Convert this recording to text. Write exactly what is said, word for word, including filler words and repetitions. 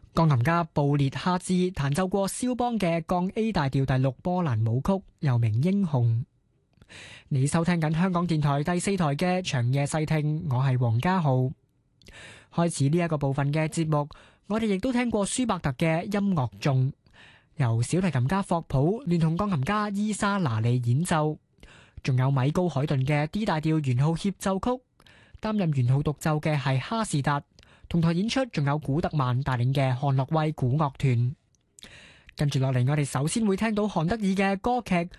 鋼琴家布列哈茲彈奏過肖邦嘅降 A 大調第六波蘭舞曲，又名《英雄》。你收聽緊香港電台第四台嘅長夜細聽，我係黃家豪。開始呢一個部分嘅節目，我哋亦都聽過舒伯特嘅音樂頌，由小提琴家霍普聯同鋼琴家伊莎拿利演奏，仲有米高海頓嘅 D 大調圓號協奏曲，擔任圓號獨奏嘅係哈士達。同台演出仲有古特曼帶領嘅漢諾威古樂團。跟住落嚟，我哋首先會聽到韓德爾嘅歌劇《